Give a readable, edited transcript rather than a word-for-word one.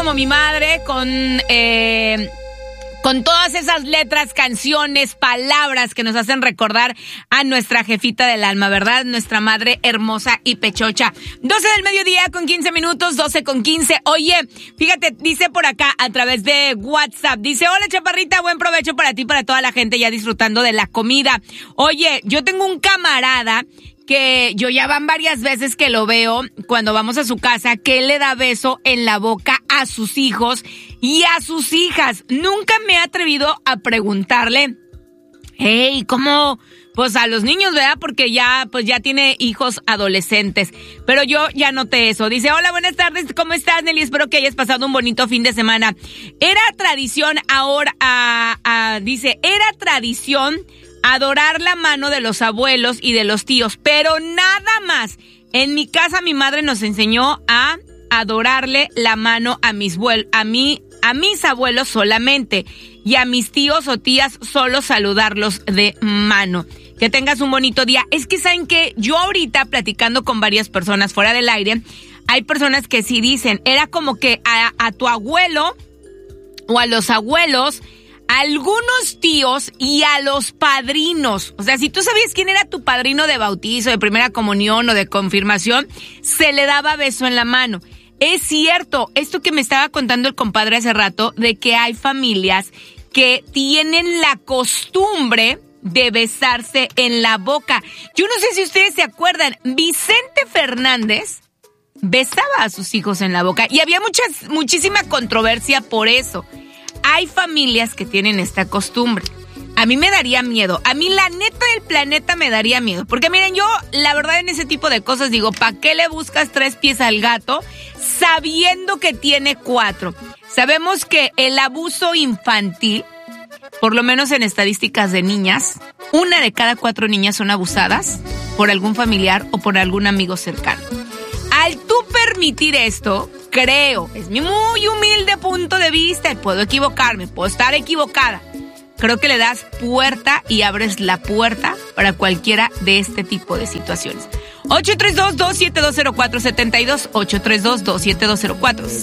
como mi madre, con todas esas letras, canciones, palabras que nos hacen recordar a nuestra jefita del alma, ¿verdad? Nuestra madre hermosa y pechocha. 12 del mediodía con 15 minutos, 12 con 15. Oye, fíjate, dice por acá a través de WhatsApp, dice, hola chaparrita, buen provecho para ti y para toda la gente ya disfrutando de la comida. Oye, yo tengo un camarada que yo ya van varias veces que lo veo cuando vamos a su casa, que él le da beso en la boca a sus hijos y a sus hijas. Nunca me he atrevido a preguntarle, hey, ¿cómo? Pues a los niños, ¿verdad? Porque ya tiene hijos adolescentes. Pero yo ya noté eso. Dice, hola, buenas tardes, ¿cómo estás, Nelly? Espero que hayas pasado un bonito fin de semana. Era tradición era tradición adorar la mano de los abuelos y de los tíos, pero nada más. En mi casa mi madre nos enseñó a adorarle la mano a mis abuelos solamente, y a mis tíos o tías solo saludarlos de mano. Que tengas un bonito día. Es que saben que yo ahorita platicando con varias personas fuera del aire, hay personas que sí dicen, era como que a tu abuelo o a los abuelos, a algunos tíos y a los padrinos. O sea, si tú sabías quién era tu padrino de bautizo, de primera comunión o de confirmación, se le daba beso en la mano. Es cierto, esto que me estaba contando el compadre hace rato, de que hay familias que tienen la costumbre de besarse en la boca. Yo no sé si ustedes se acuerdan, Vicente Fernández besaba a sus hijos en la boca y había muchísima controversia por eso. Hay familias que tienen esta costumbre. A mí me daría miedo. A mí la neta del planeta me daría miedo. Porque miren, yo la verdad en ese tipo de cosas digo, ¿para qué le buscas 3 pies al gato sabiendo que tiene 4? Sabemos que el abuso infantil, por lo menos en estadísticas de niñas, 1 de cada 4 niñas son abusadas por algún familiar o por algún amigo cercano. Al tú permitir esto, creo, es mi muy humilde punto de vista, y puedo equivocarme, puedo estar equivocada, creo que le das puerta y abres la puerta para cualquiera de este tipo de situaciones. 832-2720472, 832-2720472.